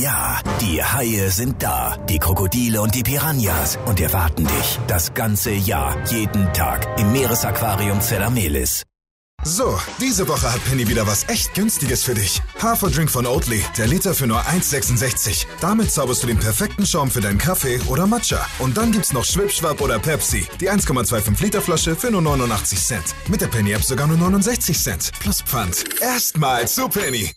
Ja, die Haie sind da, die Krokodile und die Piranhas und erwarten dich das ganze Jahr, jeden Tag im Meeresaquarium Zellamelis. So, diese Woche hat Penny wieder was echt Günstiges für dich. Haferdrink von Oatly, der Liter für nur 1,66. Damit zauberst du den perfekten Schaum für deinen Kaffee oder Matcha. Und dann gibt's noch Schwipschwap oder Pepsi, die 1,25 Liter Flasche für nur 89 Cent. Mit der Penny-App sogar nur 69 Cent. Plus Pfand. Erstmal zu Penny.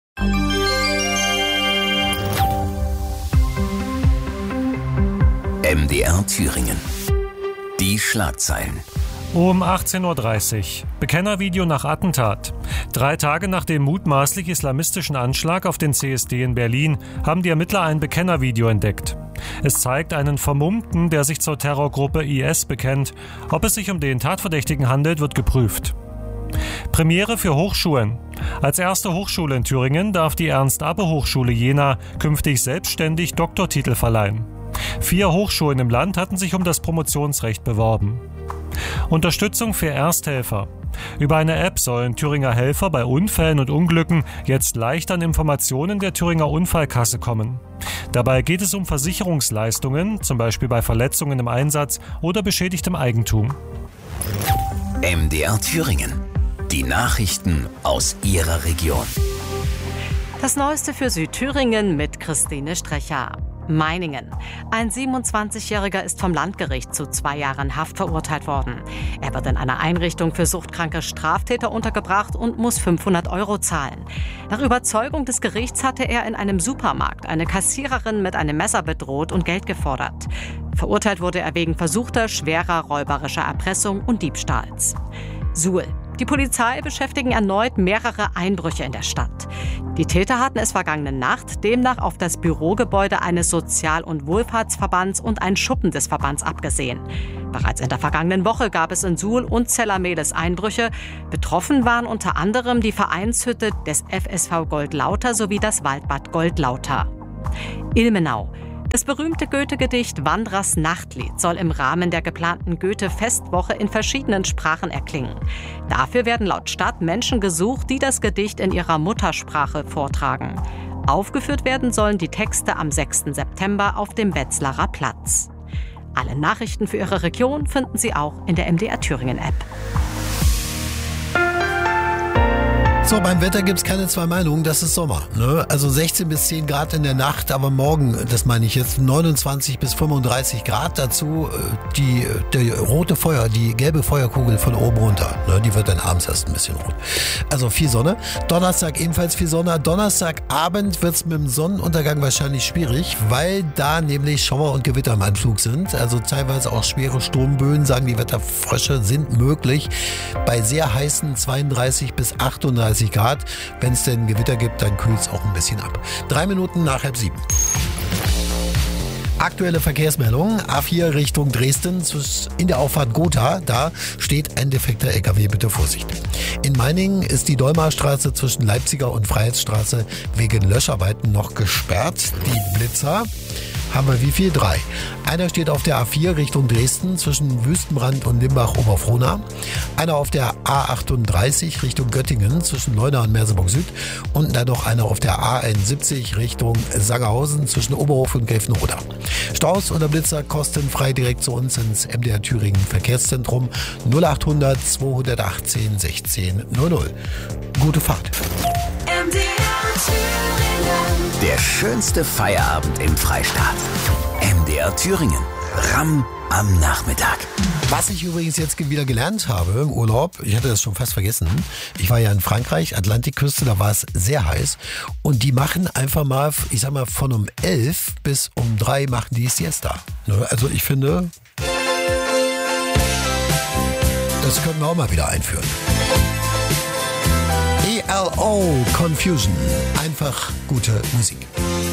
MDR Thüringen. Die Schlagzeilen. Um 18.30 Uhr. Bekennervideo nach Attentat. 3 Tage nach dem mutmaßlich islamistischen Anschlag auf den CSD in Berlin haben die Ermittler ein Bekennervideo entdeckt. Es zeigt einen Vermummten, der sich zur Terrorgruppe IS bekennt. Ob es sich um den Tatverdächtigen handelt, wird geprüft. Premiere für Hochschulen. Als erste Hochschule in Thüringen darf die Ernst-Abbe-Hochschule Jena künftig selbstständig Doktortitel verleihen. 4 Hochschulen im Land hatten sich um das Promotionsrecht beworben. Unterstützung für Ersthelfer. Über eine App sollen Thüringer Helfer bei Unfällen und Unglücken jetzt leicht an Informationen der Thüringer Unfallkasse kommen. Dabei geht es um Versicherungsleistungen, zum Beispiel bei Verletzungen im Einsatz oder beschädigtem Eigentum. MDR Thüringen. Die Nachrichten aus Ihrer Region. Das Neueste für Südthüringen mit Christine Strecher. Meiningen. Ein 27-Jähriger ist vom Landgericht zu 2 Jahren Haft verurteilt worden. Er wird in einer Einrichtung für suchtkranke Straftäter untergebracht und muss 500 € zahlen. Nach Überzeugung des Gerichts hatte er in einem Supermarkt eine Kassiererin mit einem Messer bedroht und Geld gefordert. Verurteilt wurde er wegen versuchter, schwerer räuberischer Erpressung und Diebstahls. Suhl. Die Polizei beschäftigen erneut mehrere Einbrüche in der Stadt. Die Täter hatten es vergangene Nacht demnach auf das Bürogebäude eines Sozial- und Wohlfahrtsverbands und ein Schuppen des Verbands abgesehen. Bereits in der vergangenen Woche gab es in Suhl und Zellamelis Einbrüche. Betroffen waren unter anderem die Vereinshütte des FSV Goldlauter sowie das Waldbad Goldlauter. Ilmenau. Das berühmte Goethe-Gedicht Wanderers Nachtlied soll im Rahmen der geplanten Goethe-Festwoche in verschiedenen Sprachen erklingen. Dafür werden laut Stadt Menschen gesucht, die das Gedicht in ihrer Muttersprache vortragen. Aufgeführt werden sollen die Texte am 6. September auf dem Wetzlarer Platz. Alle Nachrichten für Ihre Region finden Sie auch in der MDR Thüringen App. So, beim Wetter gibt's keine zwei Meinungen, das ist Sommer. Ne? Also 16 bis 10 Grad in der Nacht, aber morgen, das meine ich jetzt, 29 bis 35 Grad. Dazu der rote Feuer, die gelbe Feuerkugel von oben runter. Ne? Die wird dann abends erst ein bisschen rot. Also viel Sonne. Donnerstag ebenfalls viel Sonne. Donnerstagabend wird's mit dem Sonnenuntergang wahrscheinlich schwierig, weil da nämlich Schauer und Gewitter im Anflug sind. Also teilweise auch schwere Sturmböen, sagen die Wetterfrösche, sind möglich. Bei sehr heißen 32 bis 38 Grad. Wenn es denn Gewitter gibt, dann kühlt es auch ein bisschen ab. 3 Minuten nach 6:30. Aktuelle Verkehrsmeldung. A4 Richtung Dresden in der Auffahrt Gotha. Da steht ein defekter LKW. Bitte Vorsicht. In Meiningen ist die Dolmarstraße zwischen Leipziger und Freiheitsstraße wegen Löscharbeiten noch gesperrt. Die Blitzer haben wir wie viel? 3. Einer steht auf der A4 Richtung Dresden zwischen Wüstenbrand und Limbach-Oberfrohna. Einer auf der A38 Richtung Göttingen zwischen Leuna und Merseburg Süd. Und dann noch einer auf der A71 Richtung Sangerhausen zwischen Oberhof und Gräfenroda. Staus oder Blitzer kostenfrei direkt zu uns ins MDR Thüringen Verkehrszentrum 0800 218 16 00. Gute Fahrt. MDR Thüringen. Der schönste Feierabend im Freistaat. MDR Thüringen. Ramm am Nachmittag. Was ich übrigens jetzt wieder gelernt habe im Urlaub, ich hatte das schon fast vergessen, ich war ja in Frankreich, Atlantikküste, da war es sehr heiß und die machen einfach mal, ich sag mal von um 11 bis um 3 machen die Siesta. Also ich finde, das können wir auch mal wieder einführen. ELO Confusion, einfach gute Musik.